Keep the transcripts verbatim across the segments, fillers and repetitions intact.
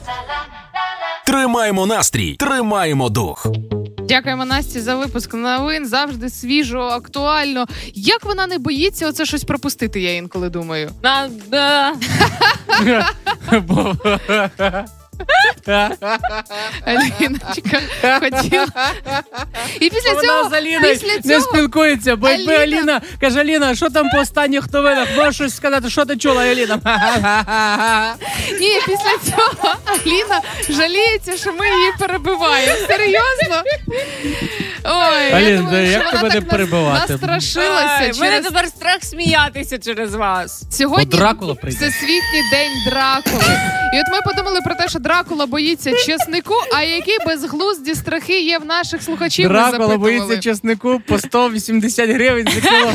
Тримаємо настрій, тримаємо дух. Дякуємо Насті за випуск новин. Завжди свіжо, актуально. Як вона не боїться оце щось пропустити, я інколи думаю. Надо. Аліночка хотіла. І після вона цього, з Аліною після не цього спілкується, бо якби Аліна... Аліна каже, Аліна, що там по останніх новинах? Можеш щось сказати, що ти чула, Аліна? Ні, після цього Аліна жаліється, що ми її перебиваємо. Серйозно? Ой, Алін, я думаю, як що тебе вона не так перебивати? настрашилася. Ай, через... мене тепер страх сміятися через вас. Сьогодні Дракула прийде. Всесвітній день Дракули. І от ми подумали про те, що Дракула боїться чеснику, а які безглузді страхи є в наших слухачів, Дракула боїться чеснику по сто вісімдесят гривень за кіло.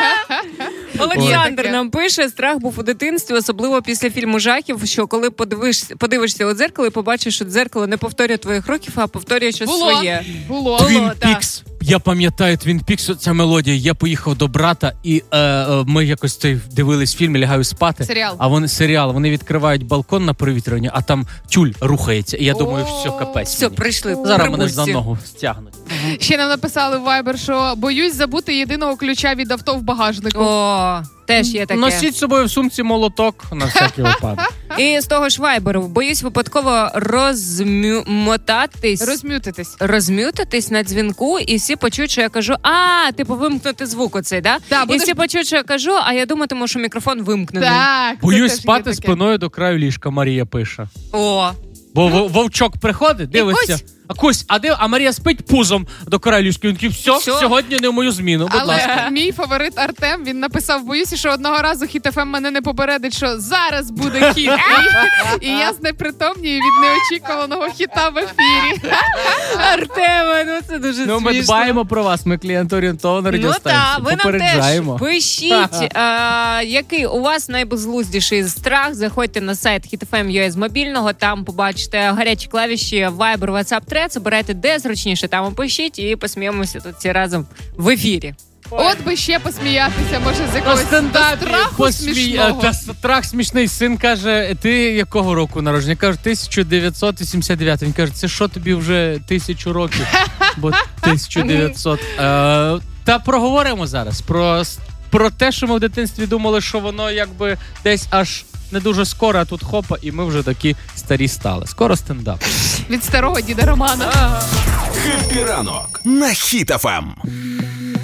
Олександр нам пише, страх був у дитинстві, особливо після фільму жахів, що коли подивишся, подивишся у дзеркало і побачиш, що дзеркало не повторює твоїх років, а повторює щось Було. своє. Було. Твін Пікс. Я пам'ятаю Твін Пікс, ця мелодія. Я поїхав до брата, і е, е, ми якось той дивились фільм, лягаю спати. Серіал. А вони серіал, вони відкривають балкон на провітрювання, а там тюль рухається. І я думаю, все, капець. Все, мені. прийшли. Зараз мене за ногу стягнуть. Ще нам написали в Viber, що боюсь забути єдиного ключа від авто в багажнику. О, теж є таке. Носіть з собою в сумці молоток на всякий випадок. І з того ж вайберу, боюсь випадково розмотатись. Розмютитись. Розмютитись на дзвінку, і всі почують, що я кажу, а, типу, вимкнути звук оцей, да? Да, і будеш... всі почують, що я кажу, а я думатиму, що мікрофон вимкнений. Так. Боюсь спати спиною до краю ліжка, Марія пише. О. Бо вовчок приходить, дивиться. А Кусь, а де, а Марія спить пузом до краю ліжка. Він такий, все, Все. сьогодні не в мою зміну, будь Але ласка. мій фаворит Артем, він написав, боюся, що одного разу Хіт еф ем мене не попередить, що зараз буде хіт. І, і я знепритомнію від неочікуваного хіта в ефірі. Артеме, ну це дуже Ну, ми смішно. дбаємо про вас, ми клієнт-орієнтована радіостанція. Ну так, ви нам теж Попереджаємо. пишіть, а, який у вас найбезглуздіший страх. Заходьте на сайт хіт еф ем точка ю а з мобільного, там побачите гарячі клавіші Viber, WhatsApp, Threads, обирайте де зручніше, там пишіть і посміємося тут всі разом в ефірі. От би ще посміятися, може, з якогось страху смішного. Та страх смішний. Син каже, ти якого року народження? Каже, тисяча дев'ятсот вісімдесят дев'ятий. Він каже, це що тобі вже тисячу років? Бо тисяча дев'ятсот. Е, та проговоримо зараз про, про те, що ми в дитинстві думали, що воно якби десь аж не дуже скоро, а тут хопа, і ми вже такі старі стали. Скоро стендап. Від старого діда Романа. Хеппі ранок на Хіт еф ем.